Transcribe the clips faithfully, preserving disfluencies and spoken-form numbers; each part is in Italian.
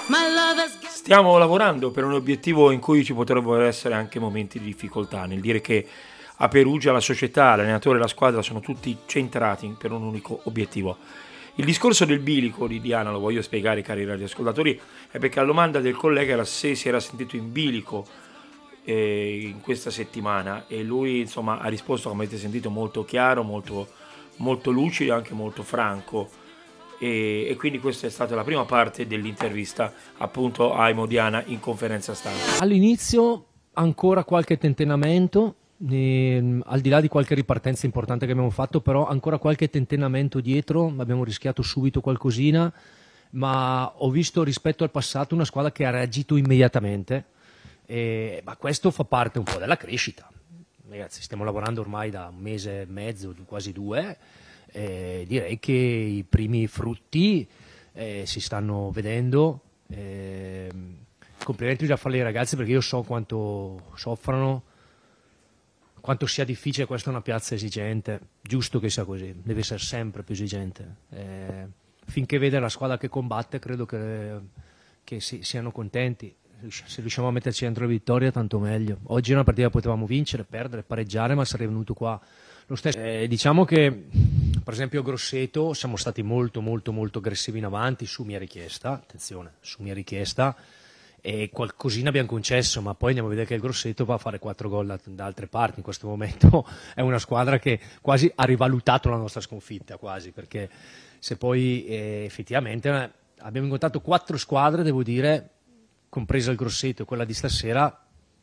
Stiamo lavorando per un obiettivo in cui ci potrebbero essere anche momenti di difficoltà, nel dire che a Perugia la società, l'allenatore e la squadra sono tutti centrati per un unico obiettivo. Il discorso del bilico di Diana, lo voglio spiegare cari radioascoltatori, è perché la domanda del collega era se si era sentito in bilico eh, in questa settimana, e lui insomma ha risposto, come avete sentito, molto chiaro, molto, molto lucido, anche molto franco. E, e quindi questa è stata la prima parte dell'intervista appunto a Aimo Diana in conferenza stampa. All'inizio ancora qualche tentennamento, eh, al di là di qualche ripartenza importante che abbiamo fatto, però ancora qualche tentennamento dietro, abbiamo rischiato subito qualcosina, ma ho visto rispetto al passato una squadra che ha reagito immediatamente, e, ma questo fa parte un po' della crescita. Ragazzi, stiamo lavorando ormai da un mese e mezzo, quasi due. Eh, direi che i primi frutti eh, si stanno vedendo. Eh, complimenti già a fare ai ragazzi, perché io so quanto soffrano, quanto sia difficile. Questa è una piazza esigente, giusto che sia così, deve essere sempre più esigente. Eh, finché vede la squadra che combatte, credo che, che si, siano contenti. Se riusciamo a metterci dentro la vittoria, tanto meglio. Oggi è una partita che potevamo vincere, perdere, pareggiare, ma sarei venuto qua lo stesso. Eh, diciamo che per esempio a Grosseto siamo stati molto molto molto aggressivi in avanti su mia richiesta, attenzione, su mia richiesta, e qualcosina abbiamo concesso, ma poi andiamo a vedere che il Grosseto va a fare quattro gol da, da altre parti. In questo momento è una squadra che quasi ha rivalutato la nostra sconfitta, quasi, perché se poi eh, effettivamente eh, abbiamo incontrato quattro squadre, devo dire, compresa il Grosseto e quella di stasera,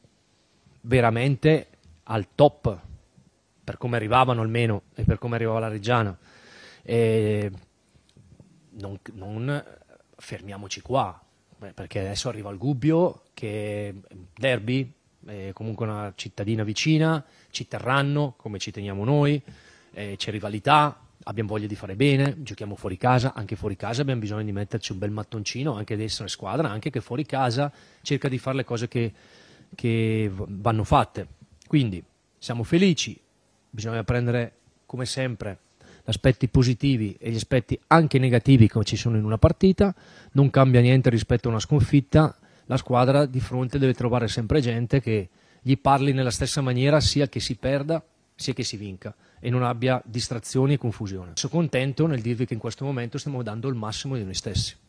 veramente al top, per come arrivavano almeno e per come arrivava la Reggiana. E non, non fermiamoci qua, perché adesso arriva il Gubbio, che è derby, è comunque una cittadina vicina, ci terranno come ci teniamo noi, c'è rivalità, abbiamo voglia di fare bene, giochiamo fuori casa, anche fuori casa abbiamo bisogno di metterci un bel mattoncino, anche di essere squadra, anche che fuori casa cerca di fare le cose che, che vanno fatte. Quindi siamo felici. Bisogna prendere, come sempre, gli aspetti positivi e gli aspetti anche negativi che ci sono in una partita. Non cambia niente rispetto a una sconfitta. La squadra di fronte deve trovare sempre gente che gli parli nella stessa maniera, sia che si perda sia che si vinca, e non abbia distrazioni e confusione. Sono contento nel dirvi che in questo momento stiamo dando il massimo di noi stessi.